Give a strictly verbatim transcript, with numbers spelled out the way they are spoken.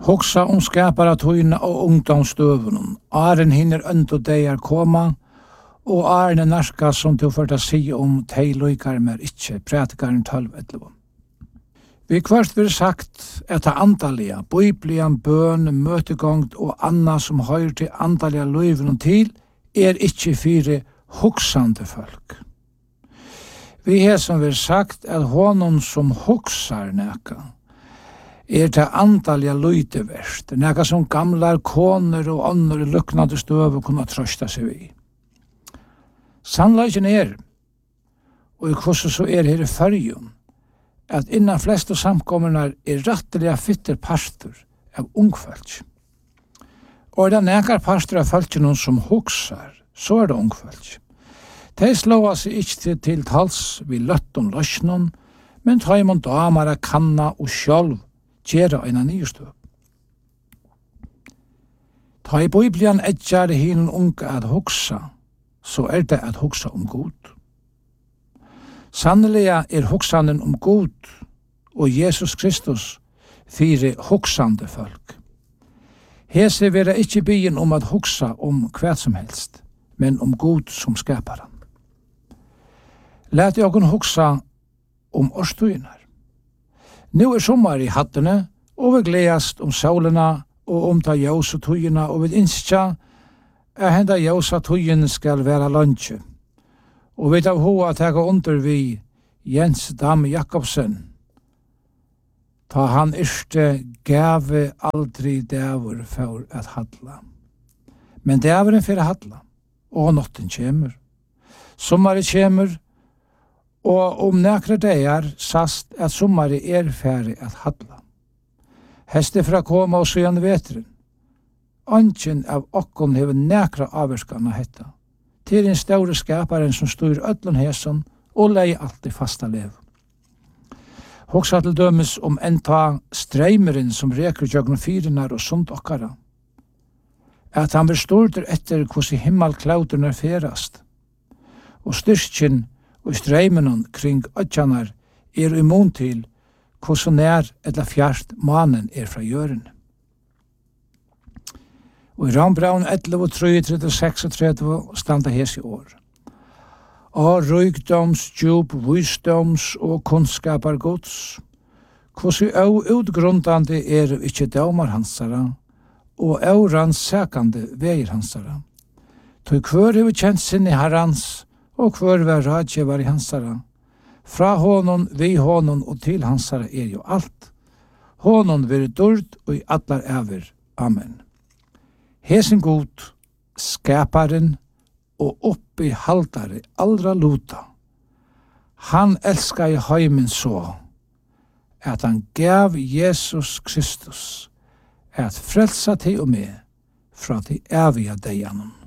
Hugsa om skapara tøyna og ungdomsstøvunen, Aren hinner ønt og deir koma, og Arne narka som du ført å si om tei loikar mer ikkje, pratikaren tolv elleve. Vi kvart vil sagt at det andalige, biblian, bøn, møtegongt og anna som høyr til andalige løyven til, er ikkje fire hugsande folk. Vi har som vil sagt at honom som hugsar neka, er det andalige løyteverst, neka som gamlar koner og andre luknade støve kunne trøsta seg vi. Sannleiken er, og hvordan så er her i fyrjun, at innan flest av samkommerna er ratteliga fytter pastor av ungfølg. Og er det nekar pastor av følgjene som hugsar, så er det ungfølg. De slår seg ikke til, til tals vi løtt om løsnen, men tar imot damer av kanna og sjølv gjøre en nystøv. Ta i Bibelen etjar hin unge at hugsa, så er det at hugsa om god. Sannelig er hugsanen om god og Jesus Kristus fire hugsande folk. Hese vera ikkje byen om at hugsa om hva som helst, men om god som skapar han. Læt jeg okkur hugsa om årstøynar. Nu er sommar i hattene, og vi gledast om solena og om ta ljós og tøyina, og vi innskja at henda ljós og tøyin skal være lunsje. Og vi tar hoa tega under vi Jens Dam Jakobsen, ta han yrste gave aldri dævur for at hadla. Men dævuren fyrir hadla, og notten kjemur. Sommari kjemur, og om nekra deir sast at sommari er færi at hadla. Heste fra koma og søyan vetren. Anken av okkon hever nekra avverskan av hetta. Til en store skaparen som styr öllun heson og lei alltid fasta lev. Hugsa til dømes om enta streimeren som reker jøgn fyrinar og sund okkara. At han blir storter etter hos i himmelklauterna ferast. Og styrkjen og streimenon kring ötjanar er immun til hvordan nær eller fjert manen er fra jøren. Og i Rambraun elleve, tre, tre, seks og tretti standa hes i år. Og rykdoms, djup, visdoms og kunnskapar gods, hvordan au utgrundande er ikkje daumar hansara, og au rannsakande veier hansara. Tog hver hever kjent sinne herrans, og hver var radjevar i hansara. Fra honom, vi honom og til hansara er jo alt. Honom vil dord og i allar æver. Amen. Hesen god, skaparen og oppi haldare allra luta. Han elskar i heimen så, at han gav Jesus Kristus at frelsa til og med fra til evige deianen.